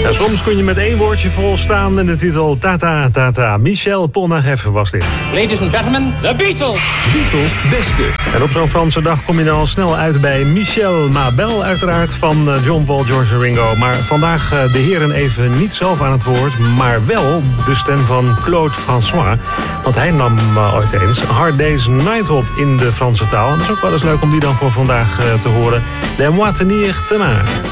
Ja, soms kun je met één woordje volstaan en de titel Tata Tata. Michel Polnareff was dit. Ladies and gentlemen, the Beatles. Beatles beste. En op zo'n Franse dag kom je dan al snel uit bij Michel Mabel uiteraard van John Paul, George en Ringo. Maar vandaag de heren even niet zelf aan het woord, maar wel de stem van Claude François. Want hij nam ooit eens Hard Day's Night op in de Franse taal. En dat is ook wel eens leuk om die dan voor vandaag te horen. Les moi tenir tenard.